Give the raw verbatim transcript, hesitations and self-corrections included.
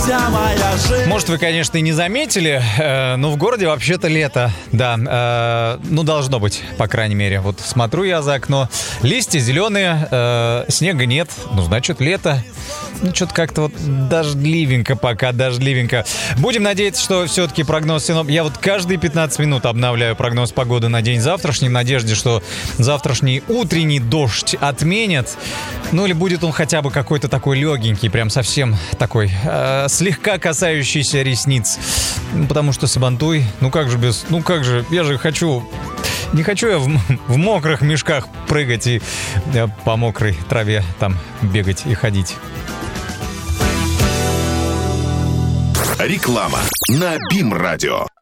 вся моя жизнь. Может, вы, конечно, и не заметили, э, но в городе вообще-то лето. Да, э, ну должно быть, по крайней мере. Вот смотрю я за окно, листья зеленые, э, снега нет, ну значит лето. Ну что-то как-то вот дождливенько пока, дождливенько. Будем надеяться, что все-таки прогноз синоп... Я вот каждые пятнадцать минут обновляю прогноз погоды на день завтрашний в надежде, что завтрашний утренний дождь отменят. Ну или будет он хотя бы какой-то такой легенький, прям совсем такой, э, слегка касающийся ресниц. Потому что Сабантуй, ну как же без... Ну как же, я же хочу... Не хочу я в, в мокрых мешках прыгать и э, по мокрой траве там бегать и ходить. Реклама на БИМ-радио.